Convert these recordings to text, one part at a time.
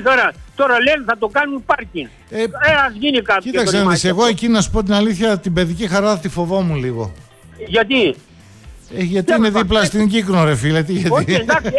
τώρα λένε θα το κάνουν πάρκινγκ. Ας γίνει κάτι. Κοίταξε να δεις, εγώ εκεί να σου πω την αλήθεια, την παιδική χαρά θα τη φοβόμουν λίγο. Γιατί? Γιατί είναι δίπλα στην Κύκνο, ρε φίλε. Όχι, εντάξει,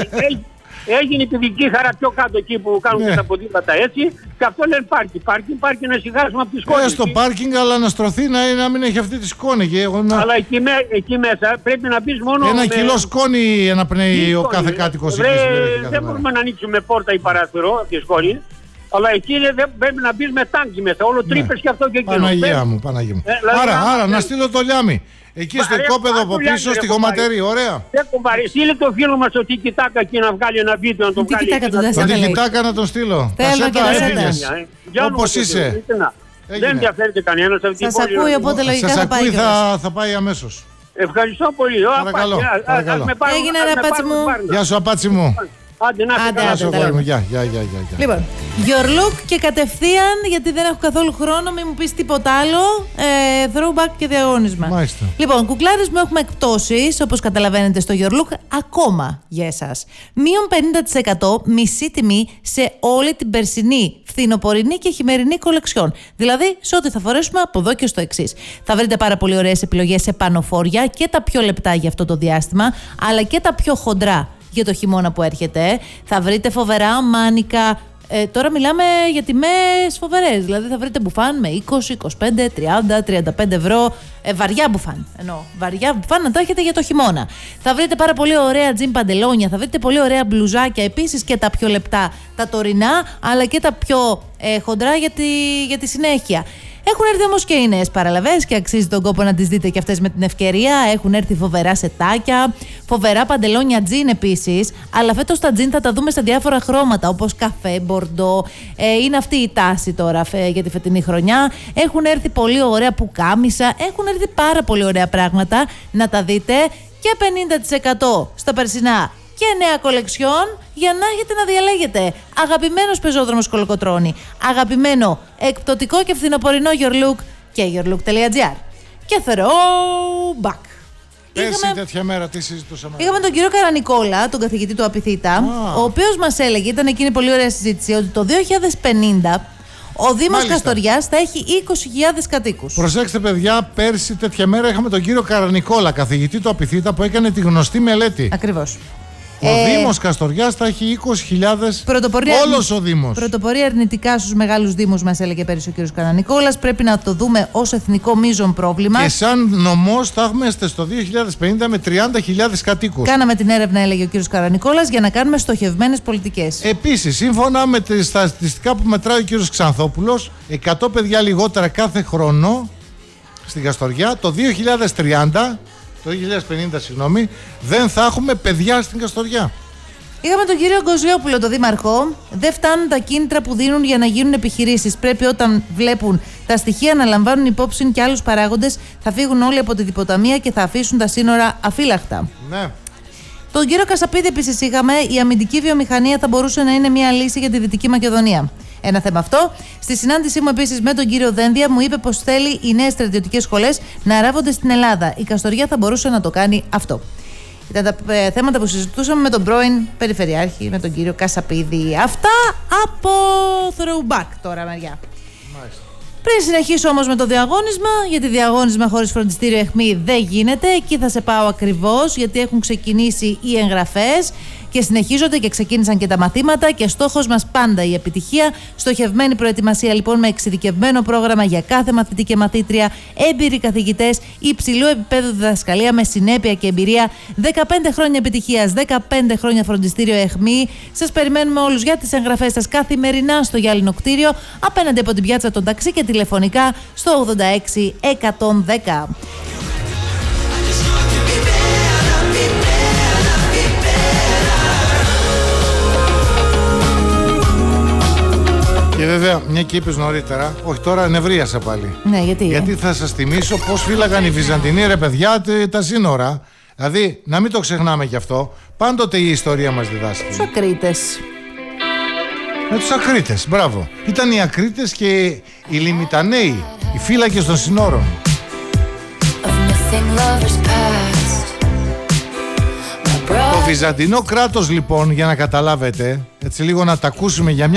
έγινε η παιδική χαρά πιο κάτω εκεί που κάνουν και τα ποδήλατα έτσι. Και αυτό λένε πάρκινγκ να σιγάσουμε από τη σκόνη. Στο πάρκινγκ, αλλά να στρωθεί να μην έχει αυτή τη σκόνη. Αλλά εκεί μέσα πρέπει να μπεις μόνο. Ένα κιλό σκόνη αναπνέει ο κάθε κάτοικος. Δεν μπορούμε να ανοίξουμε πόρτα ή παράθυρο από τη σκόνη. Αλλά εκεί πρέπει να μπεις με τάγκη μέσα. Όλο τρύπες και αυτό και εκείνο. Παναγία μου. Άρα να στείλω το Λιάμι. Εκεί στο οικόπεδο από πίσω, στη Χωματερή, ωραία. Στείλε το φίλο μας το Τικιτάκα εκεί να βγάλει ένα βίντεο να το βγάλει. Το Τικιτάκα να τον στείλω. Θέλω έφυγες. Όπως είσαι. Δεν ενδιαφέρεται κανένας αυτή την πόλη. Σας ακούει, οπότε λογικά θα πάει. Θα πάει αμέσως. Ευχαριστώ πολύ. Παρακαλώ. Έγινε ρε Απάτσι μου. Γεια σου Απάτσι μου. Άντε, γεια. Λοιπόν, your look και κατευθείαν, γιατί δεν έχω καθόλου χρόνο, μην μου πεις τίποτα άλλο. Throwback και διαγωνίσμα. Μάλιστα. Λοιπόν, κουκλάρες μου, έχουμε εκπτώσεις, όπως καταλαβαίνετε στο your look, ακόμα για εσάς. Μείον 50% μισή τιμή σε όλη την περσινή, φθινοπορεινή και χειμερινή κολεξιόν. Δηλαδή, σε ό,τι θα φορέσουμε από εδώ και στο εξής. Θα βρείτε πάρα πολύ ωραίες επιλογές σε πανοφόρια και τα πιο λεπτά για αυτό το διάστημα, αλλά και τα πιο χοντρά για το χειμώνα που έρχεται. Θα βρείτε φοβερά μάνικα. Τώρα μιλάμε για τιμές φοβερές. Δηλαδή θα βρείτε μπουφάν με 20, 25, 30, 35 ευρώ. Βαριά μπουφάν. Βαριά μπουφάν να το έχετε για το χειμώνα. Θα βρείτε πάρα πολύ ωραία τζιν παντελόνια. Θα βρείτε πολύ ωραία μπλουζάκια. Επίσης και τα πιο λεπτά, τα τωρινά, αλλά και τα πιο χοντρά για τη συνέχεια. Έχουν έρθει όμως και οι νέες παραλαβές και αξίζει τον κόπο να τις δείτε και αυτές με την ευκαιρία. Έχουν έρθει φοβερά σετάκια, φοβερά παντελόνια τζιν επίσης. Αλλά φέτος τα τζιν θα τα δούμε σε διάφορα χρώματα, όπως καφέ, μπορντό. Είναι αυτή η τάση τώρα για τη φετινή χρονιά. Έχουν έρθει πολύ ωραία πουκάμισα. Έχουν έρθει πάρα πολύ ωραία πράγματα να τα δείτε. Και 50% στα περσινά και νέα κολεξιόν για να έχετε να διαλέγετε. Αγαπημένος πεζόδρομος Κολοκοτρώνη, αγαπημένο εκπτωτικό και φθινοπορεινό Your Look και yourlook.gr. Και throwback. Πέρσι τέτοια μέρα τι συζητούσαμε? Είχαμε τον κύριο Καρανικόλα, τον καθηγητή του Απιθύτα, ο οποίος μας έλεγε, ήταν εκείνη πολύ ωραία συζήτηση, ότι το 2050 ο Δήμος Καστοριάς θα έχει 20.000 κατοίκους. Προσέξτε παιδιά, πέρσι τέτοια μέρα είχαμε τον κύριο Καρανικόλα, καθηγητή του Απιθύτα, που έκανε τη γνωστή μελέτη. Ακριβώς. Ο Δήμος Καστοριάς θα έχει 20.000. Όλος ο Δήμος. Πρωτοπορία αρνητικά στους μεγάλους Δήμους, μας έλεγε πέρυσι ο κύριος Καρανικόλας. Πρέπει να το δούμε ως εθνικό μείζον πρόβλημα. Και σαν νομός θα έχουμε στο 2050 με 30.000 κατοίκους. Κάναμε την έρευνα, έλεγε ο κύριος Καρανικόλας, για να κάνουμε στοχευμένες πολιτικές. Επίσης, σύμφωνα με τα στατιστικά που μετράει ο κύριος Ξανθόπουλος, 100 παιδιά λιγότερα κάθε χρόνο στην Καστοριά. Το 2030. Το 2050, συγγνώμη, δεν θα έχουμε παιδιά στην Καστοριά. Είχαμε τον κύριο Γκοζιόπουλο, τον δήμαρχο. Δεν φτάνουν τα κίνητρα που δίνουν για να γίνουν επιχειρήσεις. Πρέπει όταν βλέπουν τα στοιχεία να λαμβάνουν υπόψη και άλλους παράγοντες. Θα φύγουν όλοι από τη διποταμία και θα αφήσουν τα σύνορα αφύλακτα. Ναι. Τον κύριο Κασαπίδη επίσης είχαμε. Η αμυντική βιομηχανία θα μπορούσε να είναι μια λύση για τη Δυτική Μακεδονία. Ένα θέμα αυτό. Στη συνάντησή μου επίσης με τον κύριο Δένδια, μου είπε πως θέλει οι νέες στρατιωτικές σχολές να αράβονται στην Ελλάδα. Η Καστοριά θα μπορούσε να το κάνει αυτό. Ήταν τα θέματα που συζητούσαμε με τον πρώην Περιφερειάρχη, με τον κύριο Κασαπίδη. Αυτά από throwback τώρα, μεριά. Μάλιστα. Πριν συνεχίσω όμως με το διαγώνισμα, γιατί διαγώνισμα χωρίς φροντιστήριο αιχμή δεν γίνεται. Εκεί θα σε πάω ακριβώς, γιατί έχουν ξεκινήσει οι εγγραφές και συνεχίζονται και ξεκίνησαν και τα μαθήματα και στόχος μας πάντα η επιτυχία. Στοχευμένη προετοιμασία λοιπόν με εξειδικευμένο πρόγραμμα για κάθε μαθητή και μαθήτρια, έμπειροι καθηγητές, υψηλού επίπεδου διδασκαλία με συνέπεια και εμπειρία, 15 χρόνια επιτυχίας, 15 χρόνια φροντιστήριο αιχμή. Σας περιμένουμε όλους για τις εγγραφές σας καθημερινά στο γυάλινο κτίριο, απέναντι από την πιάτσα των ταξί και τηλεφωνικά στο 86 110. Και βέβαια, μια και είπες νωρίτερα, όχι τώρα νευρίασα πάλι. Ναι, γιατί θα σας θυμίσω πώς φύλαγαν οι Βυζαντινοί, ρε παιδιά, τα σύνορα. Δηλαδή, να μην το ξεχνάμε κι αυτό. Πάντοτε η ιστορία μας διδάσκει. Τους Ακρίτες. Με τους Ακρίτες, μπράβο. Ήταν οι Ακρίτες και οι Λιμιτανέοι, οι φύλακες των συνόρων. Το Βυζαντινό κράτος λοιπόν, για να καταλάβετε, έτσι λίγο να τα ακούσουμε για μια